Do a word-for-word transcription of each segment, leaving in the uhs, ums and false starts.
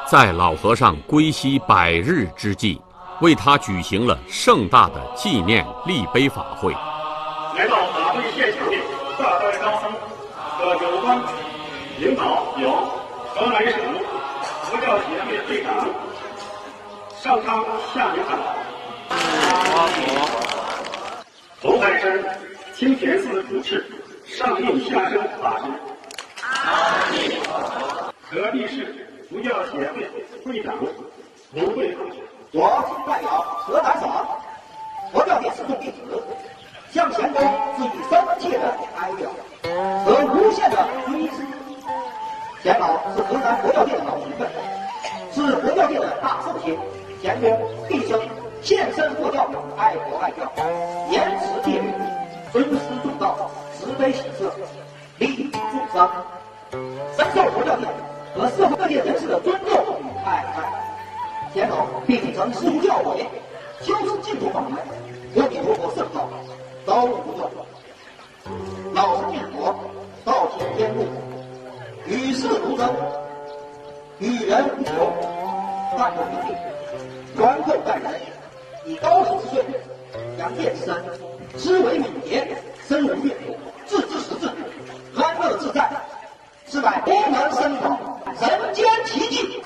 在老和尚归西百日之际，为他举行了盛大的纪念立碑法会。 来到法会现场的大代高僧和有关领导有河南省佛教协会会长上苍下明堂，红海山清田寺主持上应下生法师，隔壁市佛教协会会长卢慧凤， 我代表河南省佛教界四众弟子，向前公致以深切的哀悼和无限的追思。钱老是河南佛教界的老前辈，是佛教界的大圣贤。钱公毕生献身佛教，爱国爱教，严持戒律，尊师重道，慈悲喜舍，利益众生，深受佛教界和社会各界人士的尊重与爱戴。钱老并曾师出教诲，修持净土法门，阿弥陀佛圣道，遭遇不断。老生念佛，道行天路，与世无争，与人无求，但有一定，宽厚待人，以高龄之岁，扬业之身，思维敏捷，身无越途，自知实质，安乐自在，是乃功能深广，人间奇迹。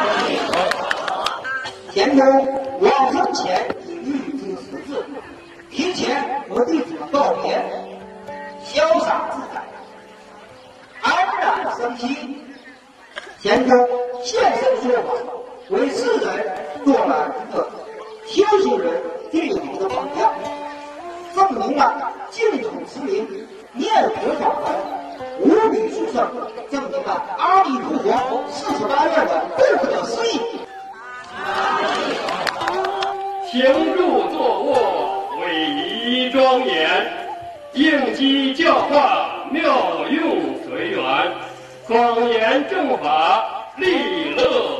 钱公往生前已预知时至，提前和弟子们告别，潇洒自在，安然生息。钱公现身说法，为世人做了一个修行人定好的榜样，证明了净土持名念佛法门无比殊胜，证明了阿弥陀佛四十八愿的不可思议。 行住坐卧，伟仪庄严，应机教化，妙用随缘，广言正法，利乐。